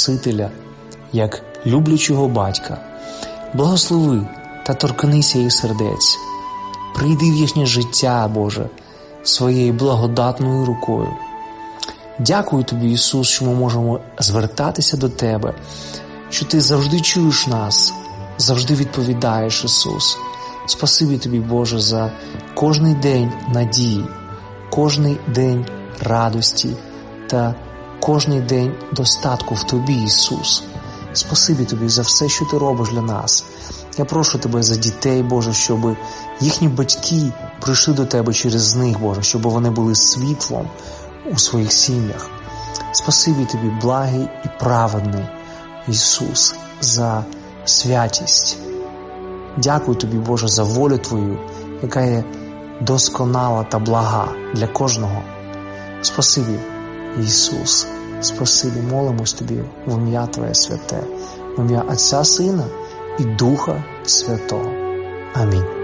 Спасителя, як люблячого батька. Благослови та торкнися їх сердець. Прийди в їхнє життя, Боже, своєю благодатною рукою. Дякую Тобі, Ісус, що ми можемо звертатися до Тебе, що Ти завжди чуєш нас, завжди відповідаєш, Ісус. Спасибі Тобі, Боже, за кожний день надії, кожний день радості та кожний день достатку в Тобі, Ісус. Спасибі Тобі за все, що Ти робиш для нас. Я прошу Тебе за дітей, Боже, щоб їхні батьки прийшли до Тебе через них, Боже, щоб вони були світлом у своїх сім'ях. Спасибі Тобі, благий і праведний Ісус, за святість. Дякую Тобі, Боже, за волю Твою, яка є досконала та блага для кожного. Спасибі, Ісус. Спасибі, молимось Тобі в ім'я Твоє святе, в ім'я Отця, Сина і Духа Святого. Амінь.